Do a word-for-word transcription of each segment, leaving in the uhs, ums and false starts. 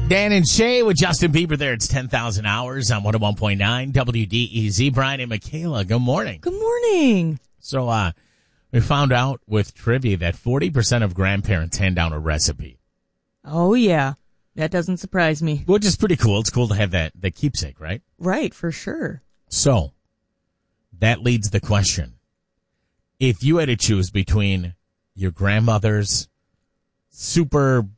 Dan and Shay with Justin Bieber there. It's ten thousand hours on one oh one point nine W D E Z. Brian and Michaela, good morning. Good morning. So uh, we found out with trivia that forty percent of grandparents hand down a recipe. Oh, yeah. That doesn't surprise me. Which is pretty cool. It's cool to have that the keepsake, right? Right, for sure. So that leads the question. If you had to choose between your grandmother's super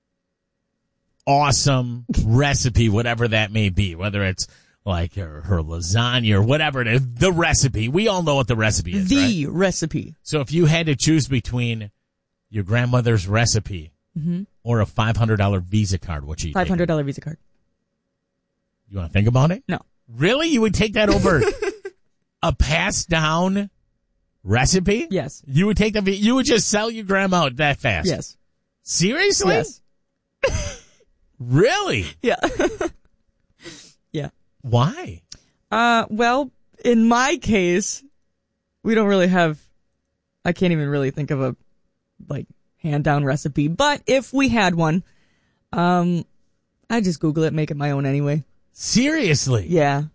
awesome recipe, whatever that may be, whether it's like her, her lasagna or whatever it is, the recipe. We all know what the recipe is, The right? recipe. So if you had to choose between your grandmother's recipe mm-hmm. or a five hundred dollars Visa card, what you five hundred dollars Visa card. You want to think about it? No. Really? You would take that over a passed down recipe? Yes. You would take that, you would just sell your grandma out that fast? Yes. Seriously? Yes. Really? Yeah. Yeah. Why? Uh, well, in my case, we don't really have, I can't even really think of a, like, hand-down recipe. But if we had one, um, I just Google it, make it my own anyway. Seriously? Yeah.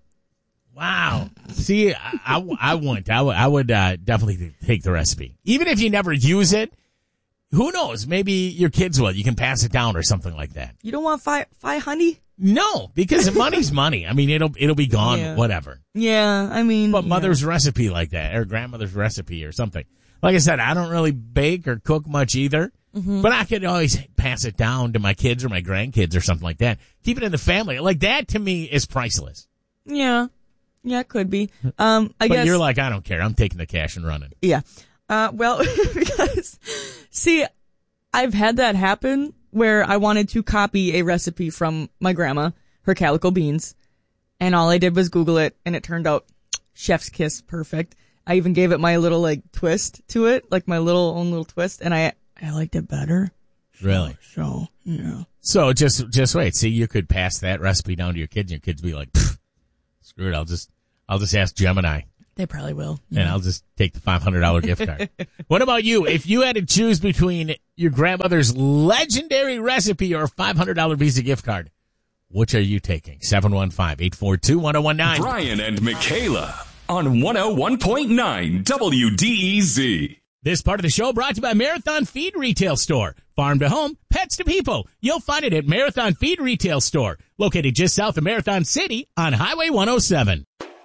Wow. See, I, I, I wouldn't. I would, I would uh, definitely take the recipe. Even if you never use it, who knows? Maybe your kids will. You can pass it down or something like that. You don't want fi, fi honey? No, because money's money. I mean, it'll it'll be gone, Yeah. whatever. Yeah, I mean. But yeah. mother's recipe like that, or grandmother's recipe or something. Like I said, I don't really bake or cook much either. Mm-hmm. But I could always pass it down to my kids or my grandkids or something like that. Keep it in the family. Like that to me is priceless. Yeah. Yeah, it could be. Um, I but guess. You're like, I don't care. I'm taking the cash and running. Yeah. Uh, well, because, see, I've had that happen where I wanted to copy a recipe from my grandma, her calico beans, and all I did was Google it, and it turned out chef's kiss perfect. I even gave it my little, like, twist to it, like my little own little twist, and I I liked it better. Really? So, so yeah. So just just wait. See, you could pass that recipe down to your kids, and your kids be like, screw it. I'll just I'll just ask Gemini. They probably will. And yeah. I'll just take the five hundred dollars gift card. What about you? If you had to choose between your grandmother's legendary recipe or a five hundred dollars Visa gift card, which are you taking? seven one five, eight four two, one oh one nine. Brian and Michaela on one oh one point nine W D E Z. This part of the show brought to you by Marathon Feed Retail Store. Farm to home, pets to people. You'll find it at Marathon Feed Retail Store, located just south of Marathon City on Highway one oh seven.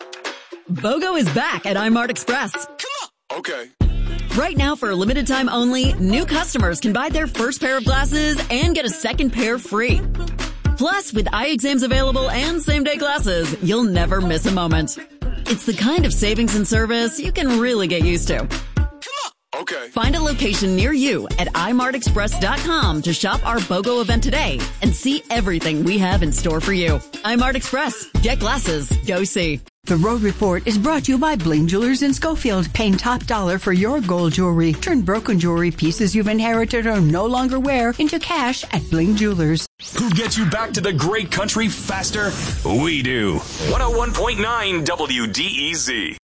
BOGO is back at iMart Express. Come on. Okay. Right now, for a limited time only, new customers can buy their first pair of glasses and get a second pair free. Plus, with eye exams available and same-day glasses, you'll never miss a moment. It's the kind of savings and service you can really get used to. Okay. Find a location near you at i mart express dot com to shop our BOGO event today and see everything we have in store for you. iMart Express. Get glasses. Go see. The Road Report is brought to you by Bling Jewelers in Schofield. Paying top dollar for your gold jewelry. Turn broken jewelry pieces you've inherited or no longer wear into cash at Bling Jewelers. Who gets you back to the great country faster? We do. one oh one point nine W D E Z.